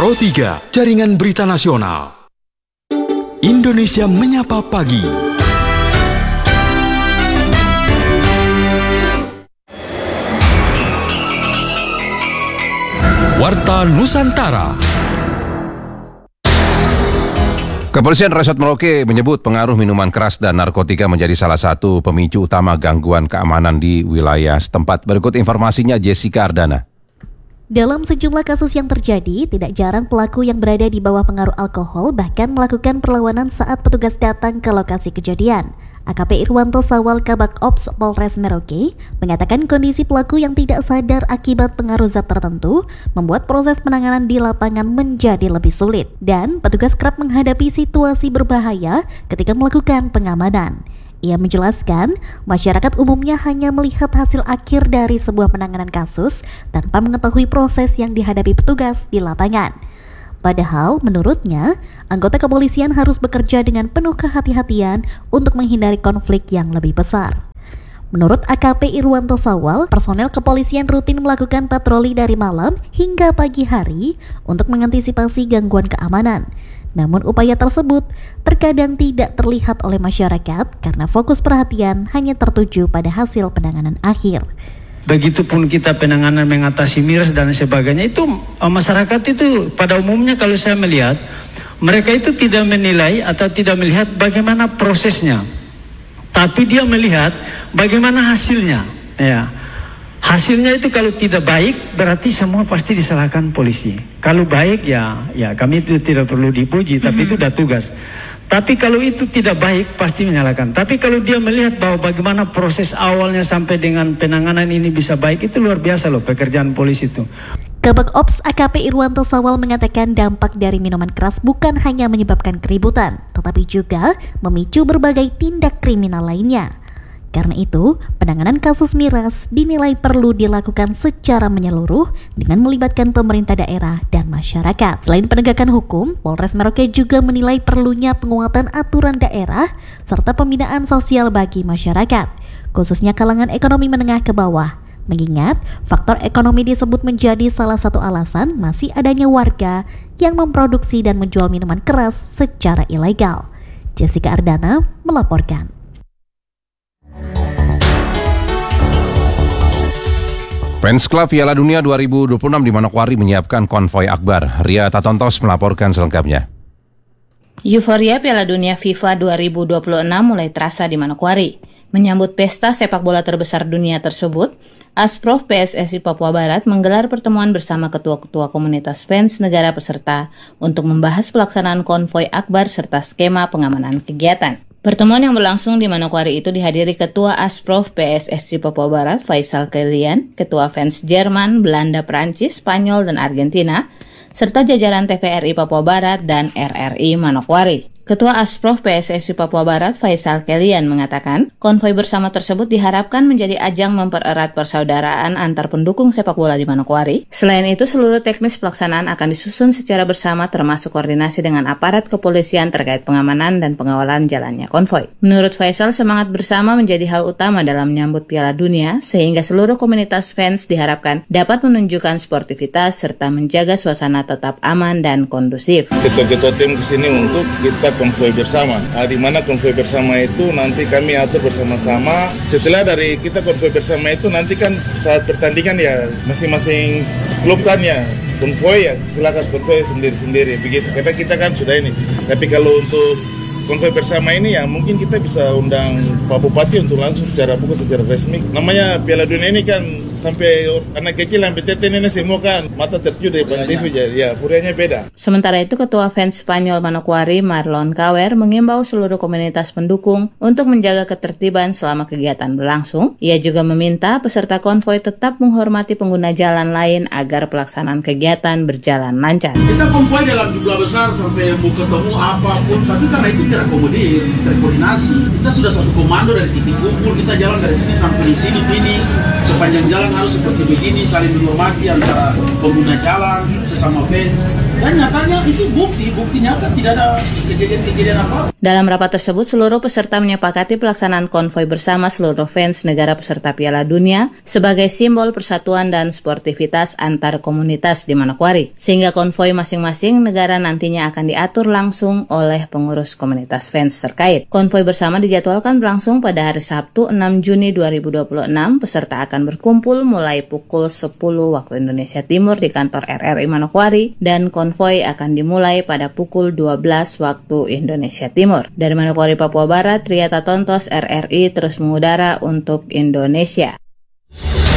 Pro 3, Jaringan Berita Nasional. Indonesia Menyapa Pagi. Warta Nusantara. Kepolisian Resort Merauke menyebut pengaruh minuman keras dan narkotika menjadi salah satu pemicu utama gangguan keamanan di wilayah setempat. Berikut informasinya Jessica Ardana. Dalam sejumlah kasus yang terjadi, tidak jarang pelaku yang berada di bawah pengaruh alkohol bahkan melakukan perlawanan saat petugas datang ke lokasi kejadian. AKP Irwanto Sawal Kabak Ops Polres Merauke mengatakan kondisi pelaku yang tidak sadar akibat pengaruh zat tertentu membuat proses penanganan di lapangan menjadi lebih sulit dan petugas kerap menghadapi situasi berbahaya ketika melakukan pengamanan. Ia menjelaskan, masyarakat umumnya hanya melihat hasil akhir dari sebuah penanganan kasus tanpa mengetahui proses yang dihadapi petugas di lapangan. Padahal, menurutnya, anggota kepolisian harus bekerja dengan penuh kehati-hatian untuk menghindari konflik yang lebih besar. Menurut AKP Irwanto Sawal, personel kepolisian rutin melakukan patroli dari malam hingga pagi hari untuk mengantisipasi gangguan keamanan. Namun upaya tersebut terkadang tidak terlihat oleh masyarakat karena fokus perhatian hanya tertuju pada hasil penanganan akhir. Begitupun kita penanganan mengatasi miras dan sebagainya, itu masyarakat itu pada umumnya kalau saya melihat mereka itu tidak menilai atau tidak melihat bagaimana prosesnya, tapi dia melihat bagaimana hasilnya. Ya. Hasilnya itu kalau tidak baik berarti semua pasti disalahkan polisi. Kalau baik ya kami itu tidak perlu dipuji, tapi itu sudah tugas. Tapi kalau itu tidak baik pasti menyalahkan. Tapi kalau dia melihat bahwa bagaimana proses awalnya sampai dengan penanganan ini bisa baik, itu luar biasa loh pekerjaan polisi itu. Kabak Ops AKP Irwanto Sawal mengatakan dampak dari minuman keras bukan hanya menyebabkan keributan, tetapi juga memicu berbagai tindak kriminal lainnya. Karena itu, penanganan kasus miras dinilai perlu dilakukan secara menyeluruh dengan melibatkan pemerintah daerah dan masyarakat. Selain penegakan hukum, Polres Merauke juga menilai perlunya penguatan aturan daerah serta pembinaan sosial bagi masyarakat, khususnya kalangan ekonomi menengah ke bawah. Mengingat faktor ekonomi disebut menjadi salah satu alasan masih adanya warga yang memproduksi dan menjual minuman keras secara ilegal. Jessica Ardana melaporkan. Fans Club Piala Dunia 2026 di Manokwari menyiapkan konvoi akbar. Ria Tatontos melaporkan selengkapnya. Euforia Piala Dunia FIFA 2026 mulai terasa di Manokwari. Menyambut pesta sepak bola terbesar dunia tersebut, Asprof PSSI Papua Barat menggelar pertemuan bersama ketua-ketua komunitas fans negara peserta untuk membahas pelaksanaan konvoi akbar serta skema pengamanan kegiatan. Pertemuan yang berlangsung di Manokwari itu dihadiri Ketua Asprof PSSI Papua Barat Faisal Kelian, Ketua fans Jerman, Belanda, Prancis, Spanyol, dan Argentina, serta jajaran TVRI Papua Barat dan RRI Manokwari. Ketua Asprof PSSI Papua Barat Faisal Kelian mengatakan, konvoi bersama tersebut diharapkan menjadi ajang mempererat persaudaraan antar pendukung sepak bola di Manokwari. Selain itu, seluruh teknis pelaksanaan akan disusun secara bersama termasuk koordinasi dengan aparat kepolisian terkait pengamanan dan pengawalan jalannya konvoi. Menurut Faisal, semangat bersama menjadi hal utama dalam menyambut Piala Dunia, sehingga seluruh komunitas fans diharapkan dapat menunjukkan sportivitas serta menjaga suasana tetap aman dan kondusif. Ketua-ketua tim kesini untuk kita konvoi bersama, di mana konvoi bersama itu nanti kami atur bersama-sama. Setelah dari kita konvoi bersama itu nanti kan saat pertandingan ya masing-masing klub kan ya konvoi ya silakan konvoi sendiri-sendiri begitu. Karena kita kan sudah ini. Tapi kalau untuk konvoi bersama ini ya mungkin kita bisa undang Pak Bupati untuk langsung secara resmi. Namanya Piala Dunia ini kan sampai anak kecil sampai tete nenek semua kan mata tertuju dari TV jadi ya purianya beda. Sementara itu Ketua fans Spanyol Manokwari Marlon Kawer mengimbau seluruh komunitas pendukung untuk menjaga ketertiban selama kegiatan berlangsung. Ia juga meminta peserta konvoi tetap menghormati pengguna jalan lain agar pelaksanaan kegiatan berjalan lancar. Kita konvoi dalam jumlah besar sampai mau ketemu apapun, tapi karena itu terakomodir, terkoordinasi. Kita sudah satu komando dari titik kumpul, kita jalan dari sini sampai di sini finish. Sepanjang jalan harus seperti begini, saling menghormati antara pengguna jalan, sesama fans. Dan nyatanya itu bukti nyata tidak ada kejadian apa. Dalam rapat tersebut, seluruh peserta menyepakati pelaksanaan konvoi bersama seluruh fans negara peserta Piala Dunia sebagai simbol persatuan dan sportivitas antar komunitas di Manokwari, sehingga konvoi masing-masing negara nantinya akan diatur langsung oleh pengurus komunitas fans terkait. Konvoi bersama dijadwalkan berlangsung pada hari Sabtu 6 Juni 2026. Peserta akan berkumpul mulai pukul 10 waktu Indonesia Timur di kantor RRI Manokwari dan konvoi akan dimulai pada pukul 12 waktu Indonesia Timur. Dari Manokwari, Papua Barat, Triata Tontos, RRI terus mengudara untuk Indonesia.